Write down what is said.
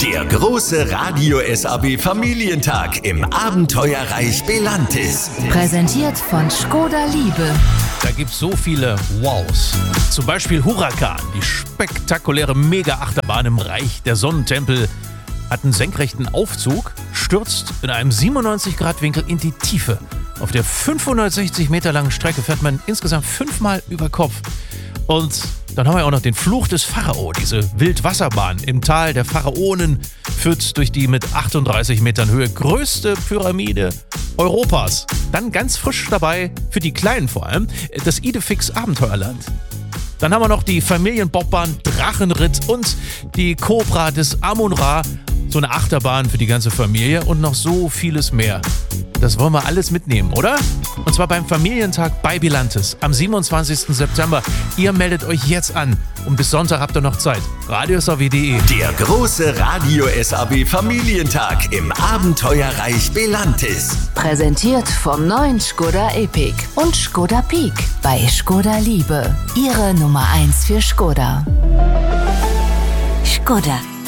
Der große Radio SAB Familientag im Abenteuerreich Belantis. Präsentiert von Škoda Liebe. Da gibt's so viele Wows. Zum Beispiel Huracan, die spektakuläre Mega-Achterbahn im Reich der Sonnentempel, hat einen senkrechten Aufzug, stürzt in einem 97-Grad-Winkel in die Tiefe. Auf der 560 Meter langen Strecke fährt man insgesamt 5-mal über Kopf. Und dann haben wir auch noch den Fluch des Pharao, diese Wildwasserbahn im Tal der Pharaonen, führt durch die mit 38 Metern Höhe größte Pyramide Europas. Dann ganz frisch dabei, für die Kleinen vor allem, das Idefix Abenteuerland. Dann haben wir noch die Familienbobbahn Drachenritt und die Cobra des Amun-Ra, so eine Achterbahn für die ganze Familie und noch so vieles mehr. Das wollen wir alles mitnehmen, oder? Und zwar beim Familientag bei Belantis am 27. September. Ihr meldet euch jetzt an und bis Sonntag habt ihr noch Zeit. radiosav.de. Der große Radio SAB Familientag im Abenteuerreich Belantis. Präsentiert vom neuen Škoda Epiq und Škoda Peak bei Škoda Liebe. Ihre Nummer 1 für Škoda. Škoda.